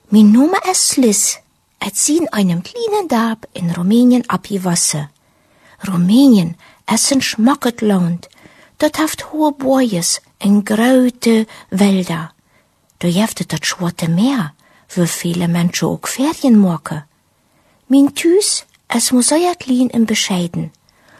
Mein Name ist Liz. Ich sie in einem kleinen Dorf in Rumänien abgewachsen. Rumänien ist ein schmackes Land. Dort haft hohe Bäues und große Wälder. Da gibt das Schwarze Meer, wo viele Menschen auch Ferien machen. Mein Tüs ist muss sehr klein und bescheiden.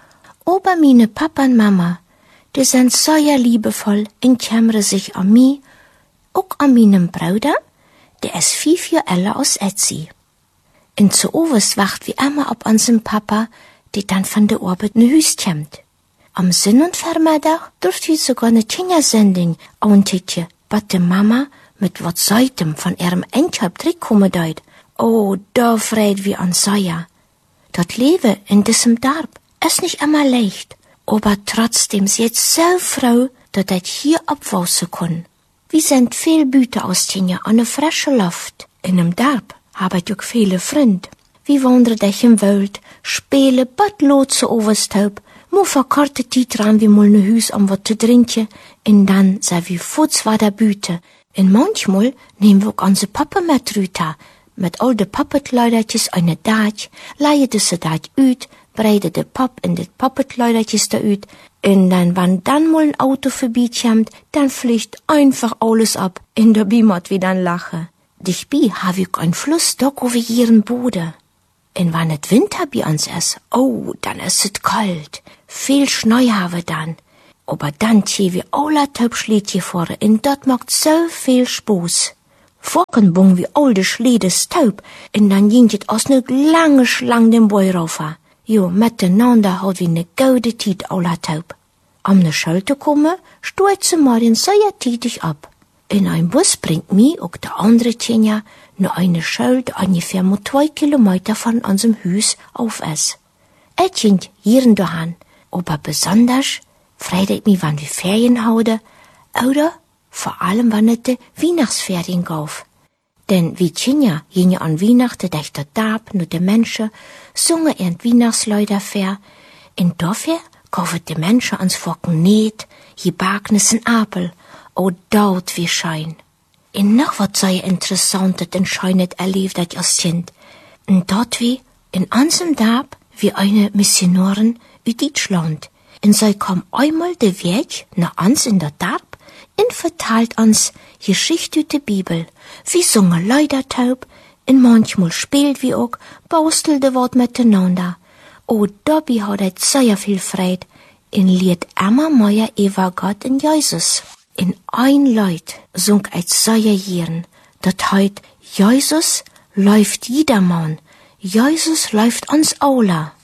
Aber meine Papa und Mama, die sind sehr liebevoll und kümmern sich an mich, auch an meinen Bruder, der ist 5 Jahre älter als Etzi. Und zu Overs wacht wie immer auf unseren Papa, der dann von der Arbeit nach Hus kommt. Am Sinn- und Vormittag dürft ihr sogar eine Kindersendung anticken, was die Mama mit was Seitem von ihrem Enkel zurückkommen deut. Oh, da freut wir an sehr. Das Leben in diesem Dorf ist nicht immer leicht, aber trotzdem ist jetzt so froh, dass ich hier abwachsen kann. Wir sind viel Büter aus Tinja an der frischen Luft. In dem Dorf habe ich auch viele Freunde. Wir wandern durch im Wald, spielen Badlotse overstaub, mo verkorte Zeit ran wir mal ne Hus um wat zu trinken, und dann sind wir futs weiter Büte. Und manchmal nehmen wir auch unsere Papa mit rüter, mit all de Pappetleidertjes eine Dach, leihen diese Dach uit, breiden de Papp in de Pappetleidertjes da uit, und dann, wenn dann mal ein Auto vorbeikommt, dann fliegt einfach alles ab, und dabei macht wir dann lachen. Dichtbei habe ich ein Fluss da over ihren Boden. Und wenn es Winter bei uns ist, oh, dann ist es kalt. Viel Schnee haben wir dann. Aber dann ziehen wir alle Taubschlädchen vor, und das macht so viel Spaß. Vorken bungen wir all de Schlädes taub, und dann ging es aus ne lange Schlang den Bäu rauf. Jo, miteinander hat wir ne gute Zeit alle taub. Am ne Schulte kommen, stürzen Marien sehr tätig ab. In ein Bus bringt mich auch der andere Tjenja nur eine Schuld ungefähr mit 2 Kilometer von unserem Haus auf ist. Ich ging hier dahin, aber besonders freut ich mich, wenn wir Ferien haben, oder vor allem, wenn es die Weihnachtsferien gauf. Denn wie Tjenja gingen an Weihnachten durch das Dorf nur die Menschen, sungen ihren Weihnachtslieder fair, und dafür kaufen die Menschen ans Focken Net, Gebackenes und Apel, oh, dort wie schein. Und noch was sehr Interessantes und Scheunes erlebt ich als Kind. Und dort wie, in unserem Dorf, wie eine Missionarin aus Deutschland. Und sie kam einmal den Weg nach uns in der Dorf und verteilt uns Geschichte aus der Bibel. Wir singen Liedertaub, und manchmal spielt wir auch, baustelde Wort miteinander. Oh, dabei hat ich sehr viel Freude, und lied immer mehr über Gott und Jesus. In ein Lied sung ich sehr gern, dat heut Jesus läuft jedermann, Jesus läuft uns alle.